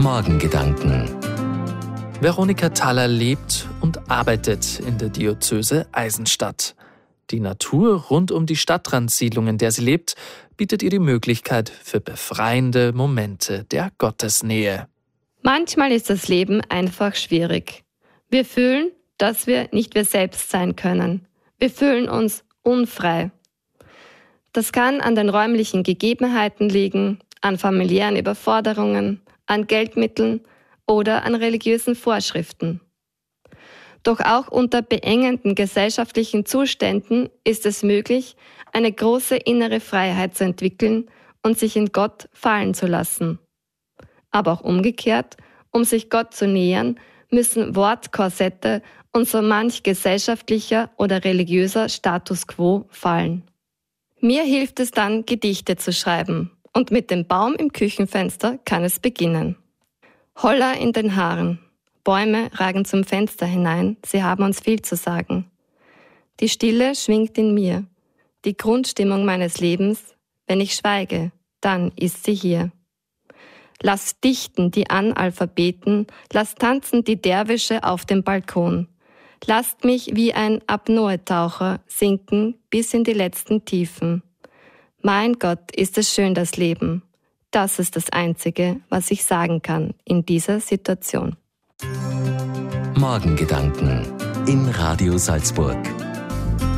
Morgengedanken. Veronika Thaler lebt und arbeitet in der Diözese Eisenstadt. Die Natur rund um die Stadtrandsiedlung, in der sie lebt, bietet ihr die Möglichkeit für befreiende Momente der Gottesnähe. Manchmal ist das Leben einfach schwierig. Wir fühlen, dass wir nicht wir selbst sein können. Wir fühlen uns unfrei. Das kann an den räumlichen Gegebenheiten liegen, an familiären Überforderungen, an Geldmitteln oder an religiösen Vorschriften. Doch auch unter beengenden gesellschaftlichen Zuständen ist es möglich, eine große innere Freiheit zu entwickeln und sich in Gott fallen zu lassen. Aber auch umgekehrt, um sich Gott zu nähern, müssen Wortkorsette und so manch gesellschaftlicher oder religiöser Status quo fallen. Mir hilft es dann, Gedichte zu schreiben, und mit dem Baum im Küchenfenster kann es beginnen. Holler in den Haaren. Bäume ragen zum Fenster hinein, sie haben uns viel zu sagen. Die Stille schwingt in mir, die Grundstimmung meines Lebens. Wenn ich schweige, dann ist sie hier. Lasst dichten die Analphabeten, lasst tanzen die Derwische auf dem Balkon. Lasst mich wie ein Apnoe-Taucher sinken bis in die letzten Tiefen. Mein Gott, ist es schön, das Leben. Das ist das Einzige, was ich sagen kann in dieser Situation. Morgengedanken in Radio Salzburg.